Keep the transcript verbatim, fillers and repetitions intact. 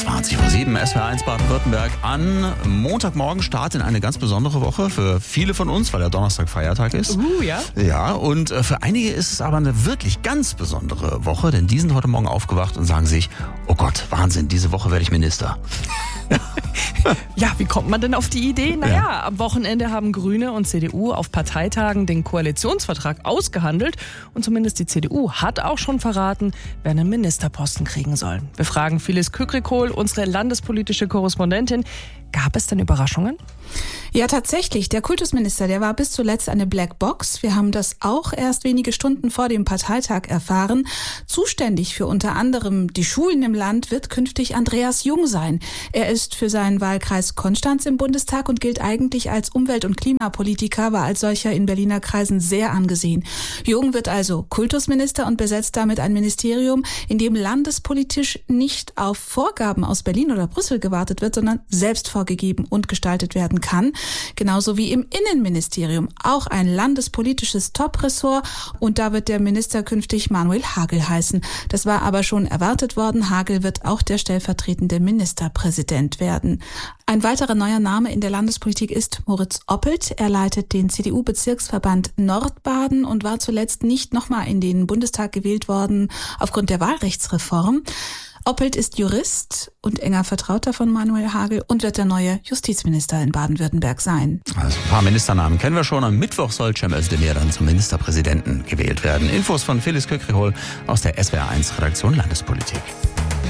zwanzig Uhr sieben, S W R eins Baden-Württemberg. An Montagmorgen Start in eine ganz besondere Woche für viele von uns, weil der Donnerstag Feiertag ist. Uh, ja. Ja, und für einige ist es aber eine wirklich ganz besondere Woche, denn die sind heute Morgen aufgewacht und sagen sich, oh Gott, Wahnsinn, diese Woche werde ich Minister. Ja, wie kommt man denn auf die Idee? Naja, Ja. am Wochenende haben Grüne und C D U auf Parteitagen den Koalitionsvertrag ausgehandelt und zumindest die C D U hat auch schon verraten, wer einen Ministerposten kriegen soll. Wir fragen Phyllis Kükrikohl, unsere landespolitische Korrespondentin. Gab es denn Überraschungen? Ja, tatsächlich. Der Kultusminister, der war bis zuletzt eine Blackbox. Wir haben das auch erst wenige Stunden vor dem Parteitag erfahren. Zuständig für unter anderem die Schulen im Land wird künftig Andreas Jung sein. Er ist für seinen Wahlkreis Konstanz im Bundestag und gilt eigentlich als Umwelt- und Klimapolitiker, war als solcher in Berliner Kreisen sehr angesehen. Jung wird also Kultusminister und besetzt damit ein Ministerium, in dem landespolitisch nicht auf Vorgaben aus Berlin oder Brüssel gewartet wird, sondern selbst vorgegeben und gestaltet werden kann. Genauso wie im Innenministerium, auch ein landespolitisches Top-Ressort. Und da wird der Minister künftig Manuel Hagel heißen. Das war aber schon erwartet worden. Hagel wird auch der stellvertretende Ministerpräsident werden. Ein weiterer neuer Name in der Landespolitik ist Moritz Oppelt. Er leitet den C D U-Bezirksverband Nordbaden und war zuletzt nicht nochmal in den Bundestag gewählt worden aufgrund der Wahlrechtsreform. Oppelt ist Jurist und enger Vertrauter von Manuel Hagel und wird der neue Justizminister in Baden-Württemberg sein. Also ein paar Ministernamen kennen wir schon. Am Mittwoch soll Cem Özdemir dann zum Ministerpräsidenten gewählt werden. Infos von Phyllis Kükrikohl aus der S W R eins Redaktion Landespolitik.